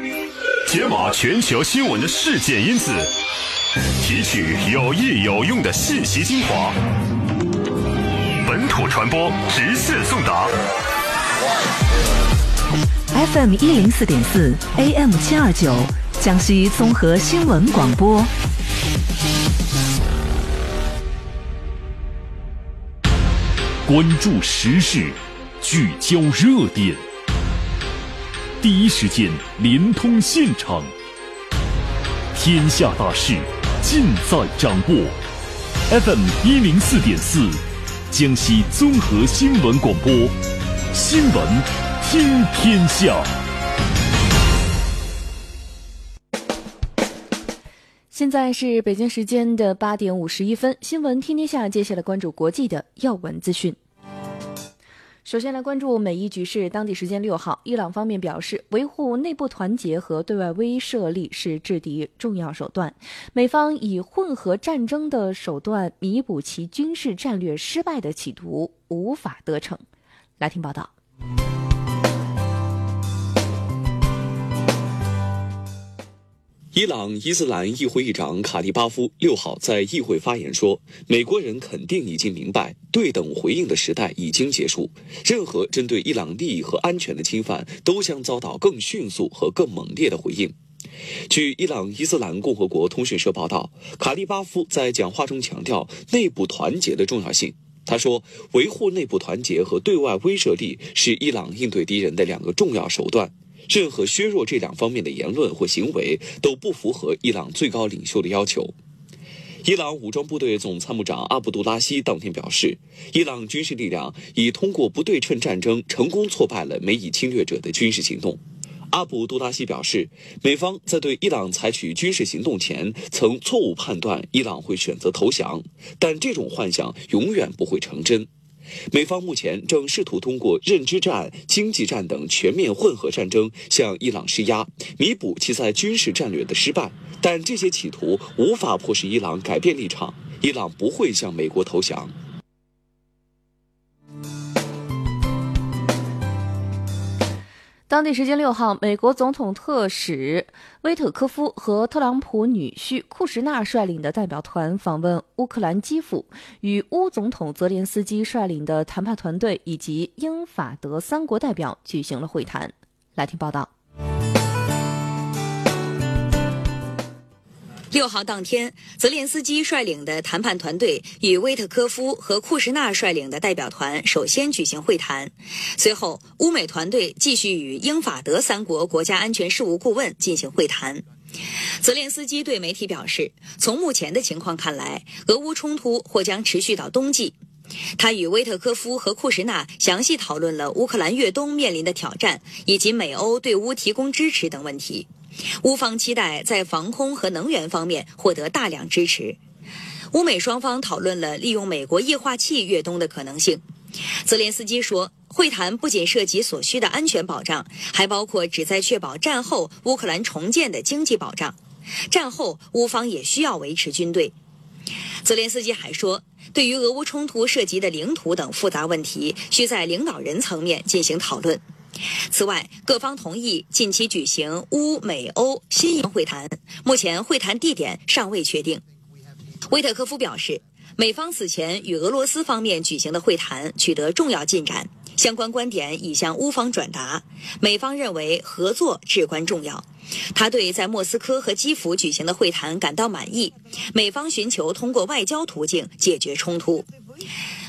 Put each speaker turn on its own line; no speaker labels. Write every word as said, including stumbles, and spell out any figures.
解码全球新闻的事件因子，提取有益有用的信息精华，本土传播直线送达。
F M 一零四点四 A M 七二九，江西综合新闻广播。
关注时事，聚焦热点，第一时间连通现场，天下大事尽在掌握。F M 一零四点四，江西综合新闻广播，新闻听天下。
现在是北京时间的八点五十一分，新闻听天下，接下来关注国际的要闻资讯。首先来关注美伊局势。当地时间六号，伊朗方面表示，维护内部团结和对外威慑力是制敌重要手段。美方以混合战争的手段弥补其军事战略失败的企图无法得逞。来听报道。
伊朗伊斯兰议会议长卡利巴夫六号在议会发言说，美国人肯定已经明白，对等回应的时代已经结束，任何针对伊朗利益和安全的侵犯都将遭到更迅速和更猛烈的回应。据伊朗伊斯兰共和国通讯社报道，卡利巴夫在讲话中强调内部团结的重要性。他说，维护内部团结和对外威慑力是伊朗应对敌人的两个重要手段。任何削弱这两方面的言论或行为都不符合伊朗最高领袖的要求。伊朗武装部队总参谋长阿卜杜拉希当天表示，伊朗军事力量已通过不对称战争成功挫败了美以侵略者的军事行动。阿卜杜拉希表示，美方在对伊朗采取军事行动前曾错误判断伊朗会选择投降，但这种幻想永远不会成真。美方目前正试图通过认知战、经济战等全面混合战争向伊朗施压，弥补其在军事战略的失败，但这些企图无法迫使伊朗改变立场，伊朗不会向美国投降。
当地时间六号，美国总统特使威特科夫和特朗普女婿库什纳率领的代表团访问乌克兰基辅，与乌总统泽连斯基率领的谈判团队以及英法德三国代表举行了会谈。来听报道。
六号当天，泽连斯基率领的谈判团队与威特科夫和库什纳率领的代表团首先举行会谈，随后乌美团队继续与英法德三国国家安全事务顾问进行会谈。泽连斯基对媒体表示，从目前的情况看来，俄乌冲突或将持续到冬季。他与威特科夫和库什纳详细讨论了乌克兰越冬面临的挑战，以及美欧对乌提供支持等问题。乌方期待在防空和能源方面获得大量支持。乌美双方讨论了利用美国液化气越冬的可能性。泽连斯基说，会谈不仅涉及所需的安全保障，还包括旨在确保战后乌克兰重建的经济保障。战后乌方也需要维持军队。泽连斯基还说，对于俄乌冲突涉及的领土等复杂问题，需在领导人层面进行讨论。此外，各方同意近期举行乌美欧新营会谈，目前会谈地点尚未确定。威特科夫表示，美方此前与俄罗斯方面举行的会谈取得重要进展，相关观点已向乌方转达，美方认为合作至关重要。他对在莫斯科和基辅举行的会谈感到满意，美方寻求通过外交途径解决冲突。